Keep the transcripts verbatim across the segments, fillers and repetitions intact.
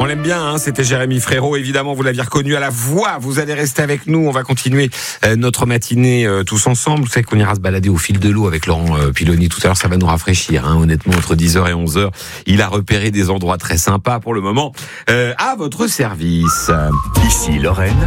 On l'aime bien, hein, c'était Jérémy Frérot, évidemment, vous l'aviez reconnu à la voix. Vous allez rester avec nous, on va continuer euh, notre matinée euh, tous ensemble. Vous savez qu'on ira se balader au fil de l'eau avec Laurent euh, Piloni tout à l'heure, ça va nous rafraîchir, hein, honnêtement, entre dix heures et onze heures. Il a repéré des endroits très sympas pour le moment. Euh, à votre service. Ici Lorraine.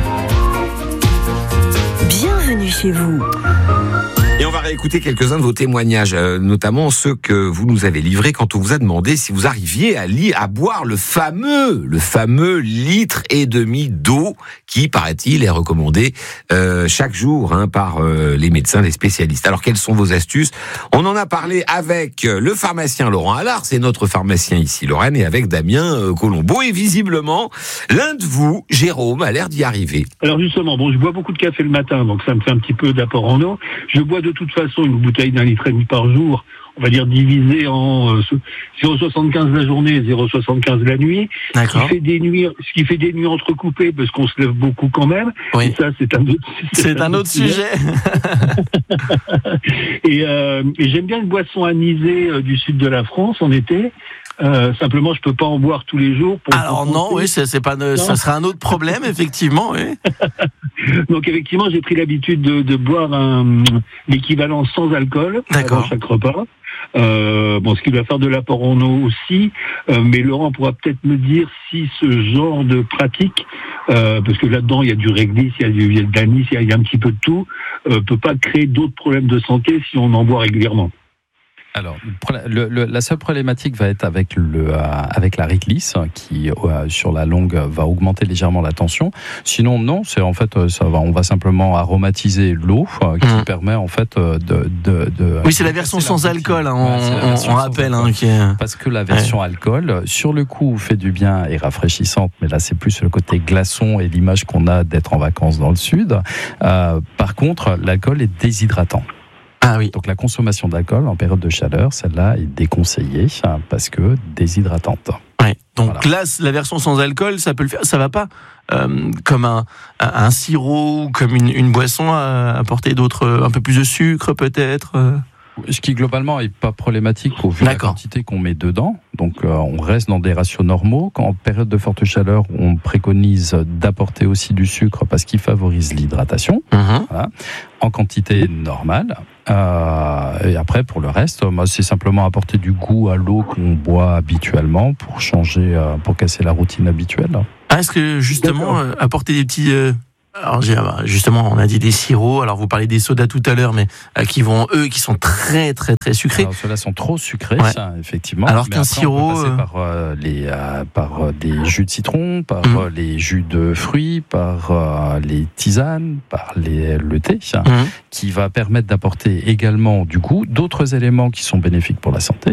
Bienvenue chez vous. Et on va réécouter quelques-uns de vos témoignages, euh, notamment ceux que vous nous avez livrés quand on vous a demandé si vous arriviez à, li- à boire le fameux, le fameux litre et demi d'eau qui, paraît-il, est recommandé euh, chaque jour hein, par euh, les médecins, les spécialistes. Alors, quelles sont vos astuces ? On en a parlé avec le pharmacien Laurent Allard, c'est notre pharmacien ici, Lorraine, et avec Damien euh, Colombo. Et visiblement, l'un de vous, Jérôme, a l'air d'y arriver. Alors justement, bon, je bois beaucoup de café le matin, donc ça me fait un petit peu d'apport en eau. Je bois de toute façon une bouteille d'un litre et demi par jour, on va dire divisé en euh, zéro virgule soixante-quinze la journée et zéro virgule soixante-quinze la nuit. D'accord. Ce qui fait des nuits, ce qui fait des nuits entrecoupées parce qu'on se lève beaucoup quand même. Oui. Et ça, c'est un autre, C'est, c'est un autre sujet. et, euh, et j'aime bien une boisson anisée euh, du sud de la France en été. Euh, simplement, je peux pas en boire tous les jours. Pour Alors non, oui, c'est, c'est pas, ne, ça serait un autre problème, effectivement. Oui. Donc effectivement, j'ai pris l'habitude de, de boire un, l'équivalent sans alcool D'accord. avant chaque repas. Euh, bon, ce qui va faire de l'apport en eau aussi, euh, mais Laurent pourra peut-être me dire si ce genre de pratique, euh, parce que là-dedans il y a du réglisse, il y a du, il y a de l'anis, il y a, il y a un petit peu de tout, euh, peut pas créer d'autres problèmes de santé si on en boit régulièrement. Alors, le, le, la seule problématique va être avec, le, euh, avec la réglisse qui, euh, sur la longue, va augmenter légèrement la tension. Sinon, non, c'est en fait, ça va, on va simplement aromatiser l'eau euh, qui mmh. permet en fait de, de, de. Oui, c'est la version sans la alcool, hein, on, ouais, on, on rappelle. Hein, qui est... Parce que la version ouais. alcool, sur le coup, fait du bien et rafraîchissante, mais là, c'est plus le côté glaçon et l'image qu'on a d'être en vacances dans le sud. Euh, par contre, l'alcool est déshydratant. Ah oui. Donc la consommation d'alcool en période de chaleur, celle-là est déconseillée hein, parce que déshydratante. Ouais. Donc voilà. Là, la version sans alcool, ça peut le faire. Ça va pas euh, comme un, un sirop ou comme une, une boisson à apporter d'autres, un peu plus de sucre peut-être. Euh... Ce qui globalement est pas problématique au vu de la quantité qu'on met dedans. Donc euh, on reste dans des ratios normaux. Quand en période de forte chaleur, on préconise d'apporter aussi du sucre parce qu'il favorise l'hydratation. Mmh. Voilà. En quantité normale. Euh, et après pour le reste, moi, c'est simplement apporter du goût à l'eau qu'on boit habituellement pour changer, euh, pour casser la routine habituelle. Ah, est-ce que justement euh, apporter des petits euh... Alors justement, on a dit des sirops. Alors vous parlez des sodas tout à l'heure, mais euh, qui vont eux, qui sont très très très sucrés. Alors ceux-là sont trop sucrés, ouais. ça, effectivement. Alors mais qu'un après, sirop, on peut passer euh... par euh, les euh, par euh, des jus de citron, par mmh. euh, les jus de fruits, par euh, les tisanes, par les le thé, mmh. qui va permettre d'apporter également du goût, d'autres éléments qui sont bénéfiques pour la santé.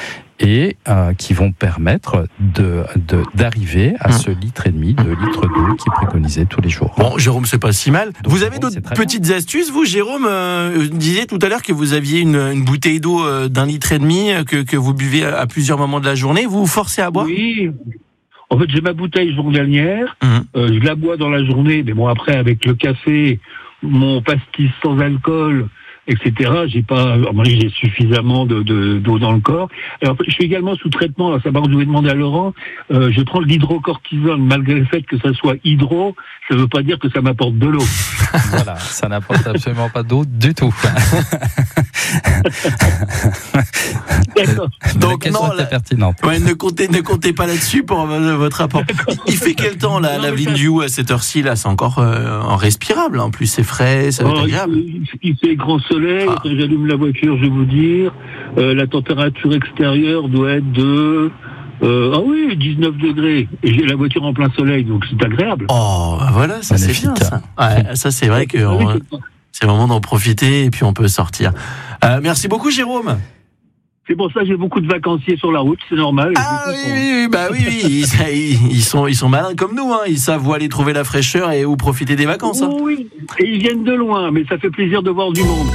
Et euh, qui vont permettre de, de, d'arriver à mmh. ce litre et demi, deux litres d'eau qui est préconisé tous les jours. Bon, Jérôme, c'est pas si mal. Donc, vous avez bon, d'autres petites bien. astuces, vous, Jérôme euh, Vous disiez tout à l'heure que vous aviez une, une bouteille d'eau euh, d'un litre et demi que, que vous buvez à, à plusieurs moments de la journée. Vous vous forcez à boire ? Oui. En fait, j'ai ma bouteille journalière. Mmh. Euh, je la bois dans la journée, mais bon, après, avec le café, mon pastis sans alcool, et cetera. J'ai pas, j'ai suffisamment de, de, d'eau dans le corps. Alors, je suis également sous traitement. Alors, ça va, je vais demander à Laurent. Euh, je prends de l'hydrocortisone, malgré le fait que ça soit hydro. Ça veut pas dire que ça m'apporte de l'eau. Voilà, ça n'apporte absolument pas d'eau du tout. D'accord. Donc non, la... pertinente. Ouais, ne comptez, ne comptez pas là-dessus pour votre rapport. Il fait quel temps la, non, la ville du à cette heure-ci là ? C'est encore euh, respirable. En plus, c'est frais, ça va être oh, agréable. Il, il fait grand soleil. Ah. Quand j'allume la voiture, je vais vous dire, euh, la température extérieure doit être de euh, ah oui, dix-neuf degrés. Et j'ai la voiture en plein soleil, donc c'est agréable. Oh, voilà, ça magnifique. C'est bien ça. Ouais, ça c'est vrai que on, c'est le moment d'en profiter et puis on peut sortir. Euh, merci beaucoup, Jérôme. C'est pour ça que j'ai beaucoup de vacanciers sur la route, c'est normal. Ah oui, oui, oui, bah oui, oui. Ils, ils, sont, ils sont malins comme nous, hein. Ils savent où aller trouver la fraîcheur et où profiter des vacances. Hein. Oui, et ils viennent de loin, mais ça fait plaisir de voir du monde.